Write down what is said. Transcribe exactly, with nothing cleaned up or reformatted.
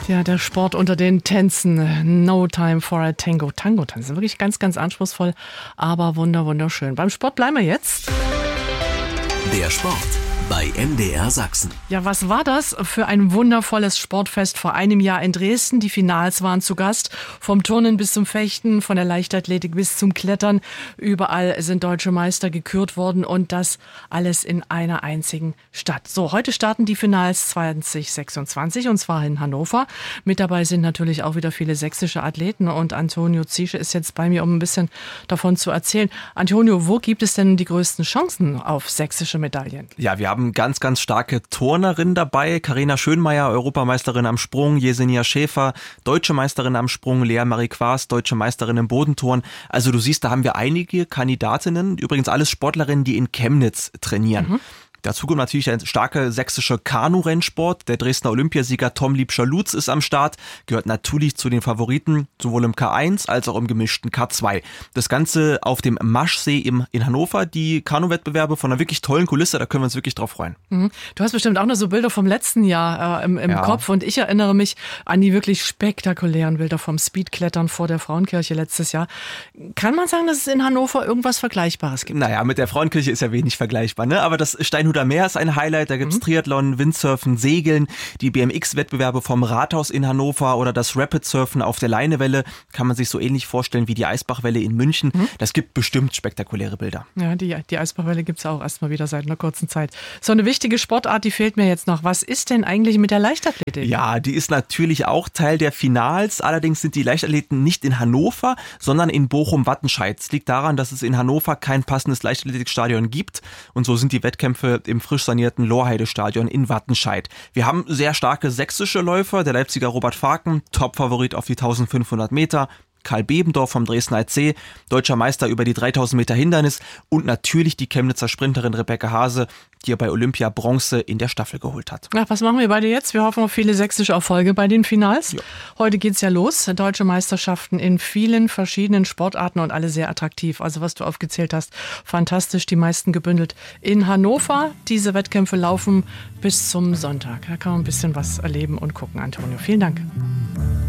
Ja, der Sport unter den Tänzen. No time for a Tango. Tango-Tanzen, wirklich ganz, ganz anspruchsvoll, aber wunder, wunderschön. Beim Sport bleiben wir jetzt. Der Sport bei M D R Sachsen. Ja, was war das für ein wundervolles Sportfest vor einem Jahr in Dresden? Die Finals waren zu Gast. Vom Turnen bis zum Fechten, von der Leichtathletik bis zum Klettern. Überall sind deutsche Meister gekürt worden und das alles in einer einzigen Stadt. So, heute starten die Finals zwanzig sechsundzwanzig und zwar in Hannover. Mit dabei sind natürlich auch wieder viele sächsische Athleten und Antonio Ziesche ist jetzt bei mir, um ein bisschen davon zu erzählen. Antonio, wo gibt es denn die größten Chancen auf sächsische Medaillen? Ja, wir haben ganz, ganz starke Turnerinnen dabei. Carina Schönmeier, Europameisterin am Sprung, Jesenia Schäfer, deutsche Meisterin am Sprung, Lea Marie Quast, deutsche Meisterin im Bodenturnen. Also du siehst, da haben wir einige Kandidatinnen, übrigens alles Sportlerinnen, die in Chemnitz trainieren. Mhm. Dazu kommt natürlich der starke sächsische Kanu-Rennsport. Der Dresdner Olympiasieger Tom Liebscher-Lutz ist am Start, gehört natürlich zu den Favoriten, sowohl im K eins als auch im gemischten K zwei. Das Ganze auf dem Maschsee im, in Hannover, die Kanu-Wettbewerbe von einer wirklich tollen Kulisse, da können wir uns wirklich drauf freuen. Mhm. Du hast bestimmt auch noch so Bilder vom letzten Jahr äh, im, im ja. Kopf und ich erinnere mich an die wirklich spektakulären Bilder vom Speedklettern vor der Frauenkirche letztes Jahr. Kann man sagen, dass es in Hannover irgendwas Vergleichbares gibt? Naja, mit der Frauenkirche ist ja wenig vergleichbar, ne? Aber das Steinhuder Meer ist ein Highlight, da gibt's mhm. Triathlon, Windsurfen, Segeln, die B M X-Wettbewerbe vom Rathaus in Hannover oder das Rapid-Surfen auf der Leinewelle, kann man sich so ähnlich vorstellen wie die Eisbachwelle in München. Mhm. Das gibt bestimmt spektakuläre Bilder. Ja, die, die Eisbachwelle gibt's auch erstmal wieder seit einer kurzen Zeit. So eine wichtige Sportart, die fehlt mir jetzt noch. Was ist denn eigentlich mit der Leichtathletik? Ja, die ist natürlich auch Teil der Finals, allerdings sind die Leichtathleten nicht in Hannover, sondern in Bochum-Wattenscheid. Es liegt daran, dass es in Hannover kein passendes Leichtathletikstadion gibt und so sind die Wettkämpfe im frisch sanierten Lorheide-Stadion in Wattenscheid. Wir haben sehr starke sächsische Läufer, der Leipziger Robert Faken, Topfavorit auf die eintausendfünfhundert Meter, Karl Bebendorf vom Dresdner I C, deutscher Meister über die dreitausend Meter Hindernis und natürlich die Chemnitzer Sprinterin Rebecca Hase, die ja bei Olympia Bronze in der Staffel geholt hat. Ja, was machen wir beide jetzt? Wir hoffen auf viele sächsische Erfolge bei den Finals. Ja. Heute geht's ja los. Deutsche Meisterschaften in vielen verschiedenen Sportarten und alle sehr attraktiv. Also was du aufgezählt hast, fantastisch. Die meisten gebündelt in Hannover. Diese Wettkämpfe laufen bis zum Sonntag. Da kann man ein bisschen was erleben und gucken, Antonio. Vielen Dank.